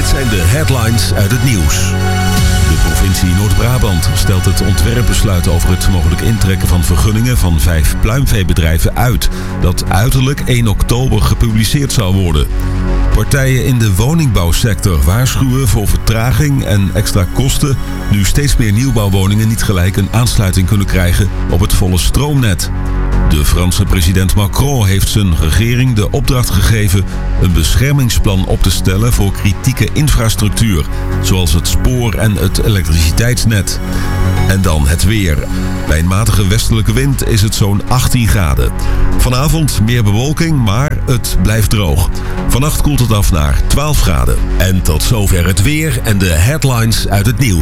zijn de headlines uit het nieuws. De provincie Noord-Brabant stelt het ontwerpbesluit over het mogelijk intrekken van vergunningen van 5 pluimveebedrijven uit, dat uiterlijk 1 oktober gepubliceerd zal worden. Partijen in de woningbouwsector waarschuwen voor vertraging en extra kosten, nu steeds meer nieuwbouwwoningen niet gelijk een aansluiting kunnen krijgen op het volle stroomnet. De Franse president Macron heeft zijn regering de opdracht gegeven een beschermingsplan op te stellen voor kritieke infrastructuur, zoals het spoor en het elektriciteitsnet. En dan het weer. Bij een matige westelijke wind is het zo'n 18 graden. Vanavond meer bewolking, maar het blijft droog. Vannacht koelt het af naar 12 graden. En tot zover het weer en de headlines uit het nieuws.